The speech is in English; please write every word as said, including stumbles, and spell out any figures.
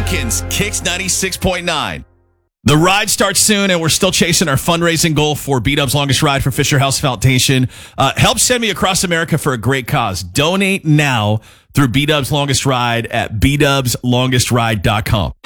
Perkins, Kicks ninety-six point nine. The ride starts soon, and we're still chasing our fundraising goal for B-Dub's Longest Ride for Fisher House Foundation. Uh, help send me across America for a great cause. Donate now through B-Dub's Longest Ride at b dubs longest ride dot com.